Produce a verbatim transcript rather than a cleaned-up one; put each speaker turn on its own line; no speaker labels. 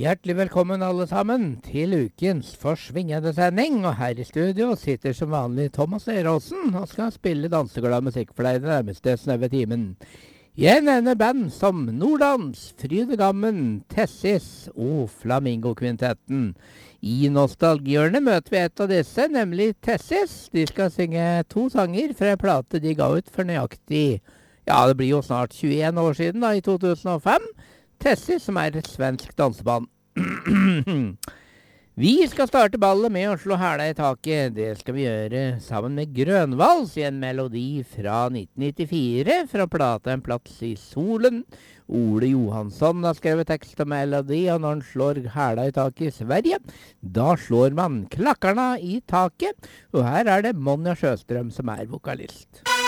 Hjertelig velkommen alle sammen til ukens forsvingende sending, og her i studio sitter som vanlig Thomas Eråsen og skal spille danseglad musikk for deg den nærmeste snøve timen. Jeg nevner band som Nordans, Frydegammen, Tessis og Flamingo-kvintetten. I Nostalgihjørnet møter vi et av disse, nemlig Tessis. De skal synge to sanger fra en plate de ga ut for nøyaktig, ja det blir jo snart tjueen år siden da, i to tusen og fem. Tessis, som er et svensk danseband. Vi skal starte ballet med å slå hæla i taket. Det skal vi gjøre sammen med Grønvals i en melodi fra nitten nittifire, fra plata En plass i solen. Ole Johansson har skrevet tekst og melodi, og når han slår hæla i taket i Sverige, da slår man klakkarna i taket. Og her er det Monja Sjøstrøm som er vokalist.